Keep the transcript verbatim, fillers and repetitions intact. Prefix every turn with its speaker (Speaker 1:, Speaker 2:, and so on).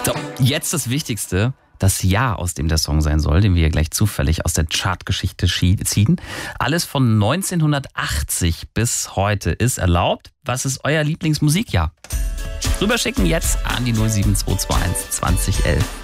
Speaker 1: So, jetzt das Wichtigste. Das Jahr, aus dem der Song sein soll, den wir gleich zufällig aus der Chartgeschichte ziehen. Alles von neunzehnhundertachtzig bis heute ist erlaubt. Was ist euer Lieblingsmusikjahr? Rüberschicken jetzt an die null sieben zwei zwei eins zwanzig elf.